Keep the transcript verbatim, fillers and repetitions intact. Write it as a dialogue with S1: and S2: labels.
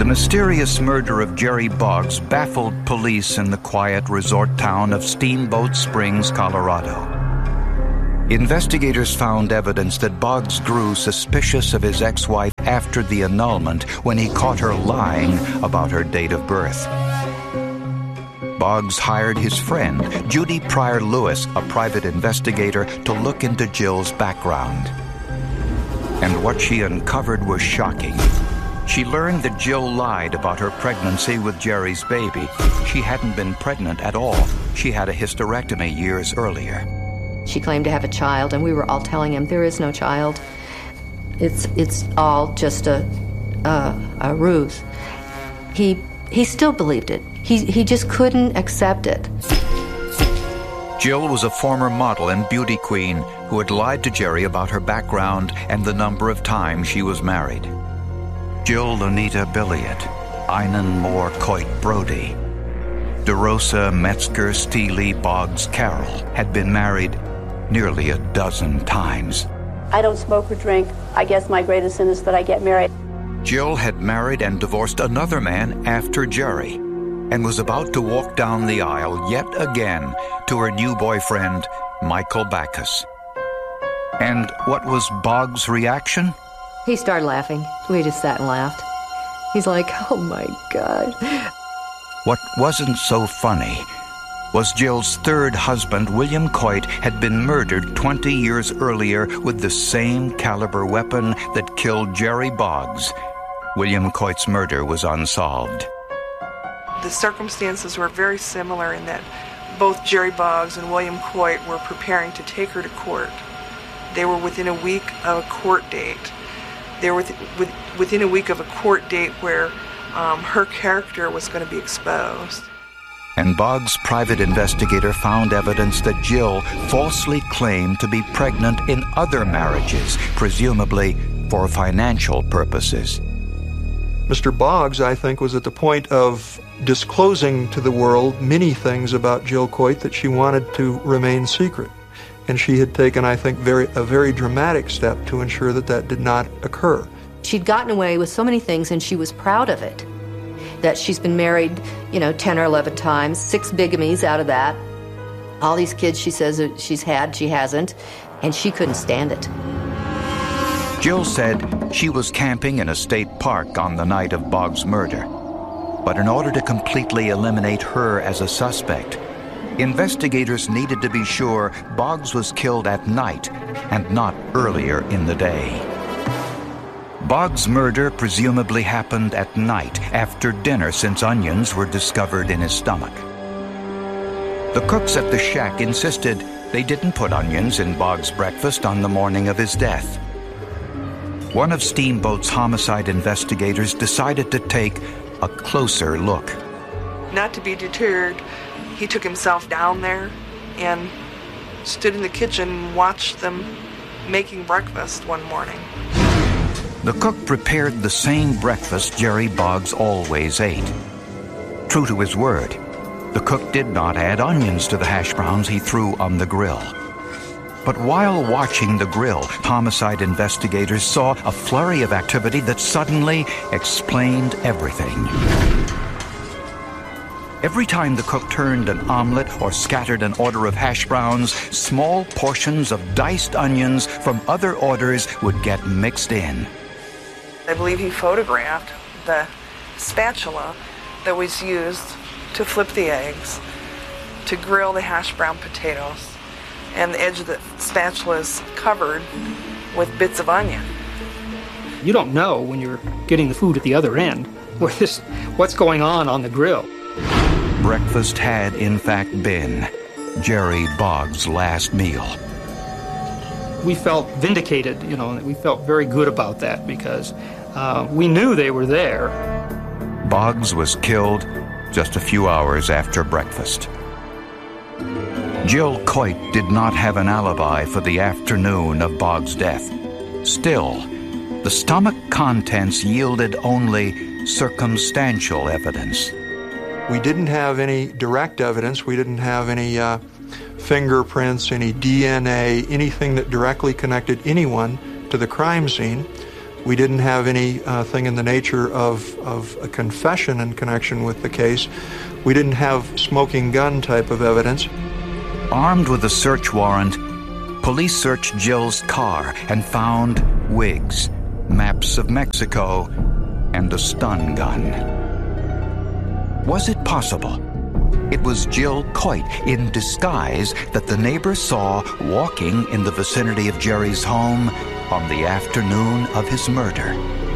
S1: The mysterious murder of Jerry Boggs baffled police in the quiet resort town of Steamboat Springs, Colorado. Investigators found evidence that Boggs grew suspicious of his ex-wife after the annulment when he caught her lying about her date of birth. Boggs hired his friend, Judy Pryor Lewis, a private investigator, to look into Jill's background. And what she uncovered was shocking. She learned that Jill lied about her pregnancy with Jerry's baby. She hadn't been pregnant at all. She had a hysterectomy years earlier.
S2: She claimed to have a child, and we were all telling him there is no child. It's it's all just a a, a ruse. He he still believed it. He he just couldn't accept it.
S1: Jill was a former model and beauty queen who had lied to Jerry about her background and the number of times she was married. Jill Lunita Billiot, Einan Moore Coit Brody, DeRosa Metzger Steely Boggs Carroll had been married nearly a dozen times.
S3: I don't smoke or drink. I guess my greatest sin is that I get married.
S1: Jill had married and divorced another man after Jerry and was about to walk down the aisle yet again to her new boyfriend, Michael Backus. And what was Boggs' reaction?
S2: He started laughing. We just sat and laughed. He's like, oh my God.
S1: What wasn't so funny was Jill's third husband, William Coit, had been murdered twenty years earlier with the same caliber weapon that killed Jerry Boggs. William Coit's murder was unsolved.
S4: The circumstances were very similar in that both Jerry Boggs and William Coit were preparing to take her to court. They were within a week of a court date. They were with, with, within a week of a court date where um, her character was going to be exposed.
S1: And Boggs' private investigator found evidence that Jill falsely claimed to be pregnant in other marriages, presumably for financial purposes.
S5: Mister Boggs, I think, was at the point of disclosing to the world many things about Jill Coit that she wanted to remain secret. And she had taken, I think, very a very dramatic step to ensure that that did not occur.
S2: She'd gotten away with so many things, and she was proud of it. That she's been married, you know, ten or eleven times, six bigamies out of that. All these kids she says that she's had, she hasn't, and she couldn't stand it.
S1: Jill said she was camping in a state park on the night of Boggs' murder. But in order to completely eliminate her as a suspect, investigators needed to be sure Boggs was killed at night and not earlier in the day. Boggs' murder presumably happened at night after dinner, since onions were discovered in his stomach. The cooks at the shack insisted they didn't put onions in Boggs' breakfast on the morning of his death. One of Steamboat's homicide investigators decided to take a closer look.
S4: Not to be deterred, he took himself down there and stood in the kitchen and watched them making breakfast one morning.
S1: The cook prepared the same breakfast Jerry Boggs always ate. True to his word, the cook did not add onions to the hash browns he threw on the grill. But while watching the grill, homicide investigators saw a flurry of activity that suddenly explained everything. Every time the cook turned an omelet or scattered an order of hash browns, small portions of diced onions from other orders would get mixed in.
S4: I believe he photographed the spatula that was used to flip the eggs, to grill the hash brown potatoes, and the edge of the spatula is covered with bits of onion.
S6: You don't know when you're getting the food at the other end what this, what's going on on the grill.
S1: Breakfast had, in fact, been Jerry Boggs' last meal.
S6: We felt vindicated, you know, we felt very good about that because uh, we knew they were there.
S1: Boggs was killed just a few hours after breakfast. Jill Coit did not have an alibi for the afternoon of Boggs' death. Still, the stomach contents yielded only circumstantial evidence.
S5: We didn't have any direct evidence. We didn't have any uh, fingerprints, any D N A, anything that directly connected anyone to the crime scene. We didn't have anything uh, thing in the nature of, of a confession in connection with the case. We didn't have smoking gun type of evidence.
S1: Armed with a search warrant, police searched Jill's car and found wigs, maps of Mexico, and a stun gun. Was it possible it was Jill Coit in disguise that the neighbors saw walking in the vicinity of Jerry's home on the afternoon of his murder?